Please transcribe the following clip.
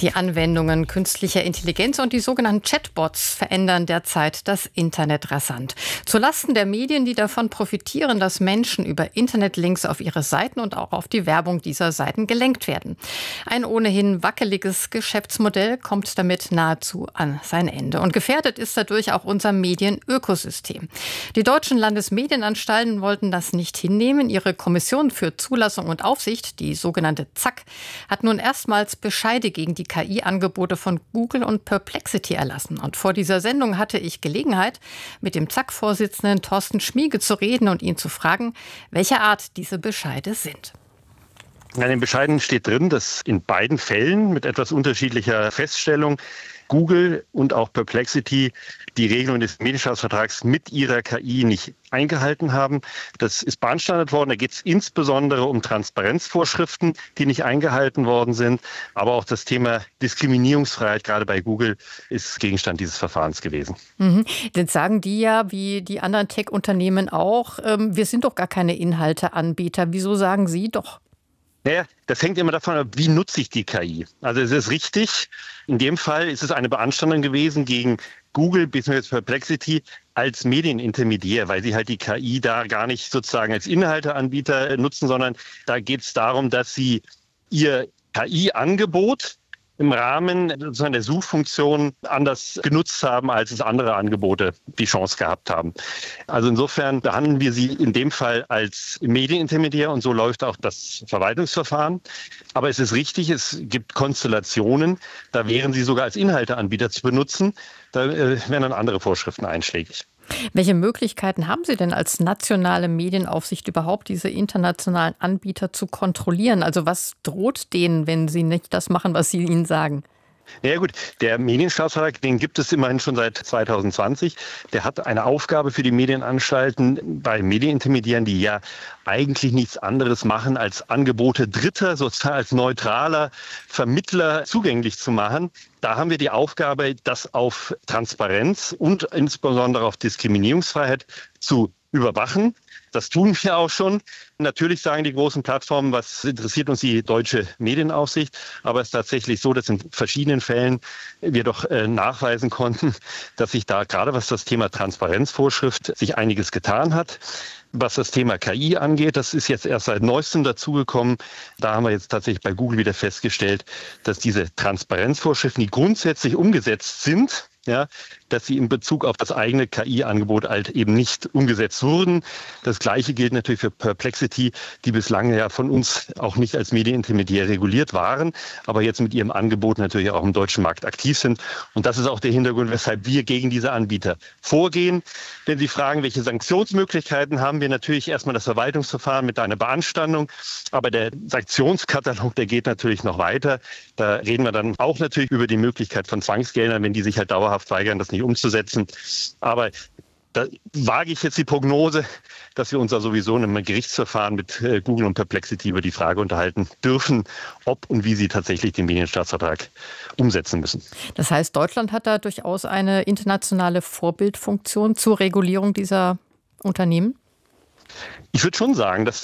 Die Anwendungen künstlicher Intelligenz und die sogenannten Chatbots verändern derzeit das Internet rasant. Zulasten der Medien, die davon profitieren, dass Menschen über Internetlinks auf ihre Seiten und auch auf die Werbung dieser Seiten gelenkt werden. Ein ohnehin wackeliges Geschäftsmodell kommt damit nahezu an sein Ende. Und gefährdet ist dadurch auch unser Medienökosystem. Die deutschen Landesmedienanstalten wollten das nicht hinnehmen. Ihre Kommission für Zulassung und Aufsicht, die sogenannte ZAK, hat nun erstmals Bescheide gegen die KI-Angebote von Google und Perplexity erlassen. Und vor dieser Sendung hatte ich Gelegenheit, mit dem ZAK-Vorsitzenden Thorsten Schmiege zu reden und ihn zu fragen, welcher Art diese Bescheide sind. In den Bescheiden steht drin, dass in beiden Fällen mit etwas unterschiedlicher Feststellung Google und auch Perplexity die Regelung des Medienstaatsvertrags mit ihrer KI nicht eingehalten haben. Das ist beanstandet worden. Da geht es insbesondere um Transparenzvorschriften, die nicht eingehalten worden sind. Aber auch das Thema Diskriminierungsfreiheit, gerade bei Google, ist Gegenstand dieses Verfahrens gewesen. Jetzt sagen die ja, wie die anderen Tech-Unternehmen auch, wir sind doch gar keine Inhalteanbieter. Wieso sagen Sie doch? Naja, das hängt immer davon ab, wie nutze ich die KI. Also es ist richtig, in dem Fall ist es eine Beanstandung gewesen gegen Google bzw. Perplexity als Medienintermediär, weil sie halt die KI da gar nicht sozusagen als Inhalteanbieter nutzen, sondern da geht es darum, dass sie ihr KI-Angebot im Rahmen sozusagen der Suchfunktion anders genutzt haben, als es andere Angebote die Chance gehabt haben. Also insofern behandeln wir sie in dem Fall als Medienintermediär und so läuft auch das Verwaltungsverfahren. Aber es ist richtig, es gibt Konstellationen, da wären sie sogar als Inhalteanbieter zu benutzen. Da wären dann andere Vorschriften einschlägig. Welche Möglichkeiten haben Sie denn als nationale Medienaufsicht überhaupt, diese internationalen Anbieter zu kontrollieren? Also was droht denen, wenn sie nicht das machen, was Sie ihnen sagen? Ja gut, der Medienstaatsvertrag, den gibt es immerhin schon seit 2020. Der hat eine Aufgabe für die Medienanstalten bei Medienintermediären, die ja eigentlich nichts anderes machen, als Angebote Dritter, sozusagen als neutraler Vermittler zugänglich zu machen. Da haben wir die Aufgabe, das auf Transparenz und insbesondere auf Diskriminierungsfreiheit zu überwachen. Das tun wir auch schon. Natürlich sagen die großen Plattformen, was interessiert uns die deutsche Medienaufsicht. Aber es ist tatsächlich so, dass in verschiedenen Fällen wir doch nachweisen konnten, dass sich da gerade was das Thema Transparenzvorschrift sich einiges getan hat. Was das Thema KI angeht, das ist jetzt erst seit neuestem dazugekommen. Da haben wir jetzt tatsächlich bei Google wieder festgestellt, dass diese Transparenzvorschriften, die grundsätzlich umgesetzt sind, ja, dass sie in Bezug auf das eigene KI-Angebot halt eben nicht umgesetzt wurden. Das Gleiche gilt natürlich für Perplexity, die bislang ja von uns auch nicht als Medienintermediär reguliert waren, aber jetzt mit ihrem Angebot natürlich auch im deutschen Markt aktiv sind. Und das ist auch der Hintergrund, weshalb wir gegen diese Anbieter vorgehen. Wenn Sie fragen, welche Sanktionsmöglichkeiten haben wir, natürlich erstmal das Verwaltungsverfahren mit einer Beanstandung, aber der Sanktionskatalog, der geht natürlich noch weiter. Da reden wir dann auch natürlich über die Möglichkeit von Zwangsgeldern, wenn die sich halt dauerhaft weigern, das nicht umzusetzen. Aber da wage ich jetzt die Prognose, dass wir uns da sowieso in einem Gerichtsverfahren mit Google und Perplexity über die Frage unterhalten dürfen, ob und wie sie tatsächlich den Medienstaatsvertrag umsetzen müssen. Das heißt, Deutschland hat da durchaus eine internationale Vorbildfunktion zur Regulierung dieser Unternehmen? Ich würde schon sagen, dass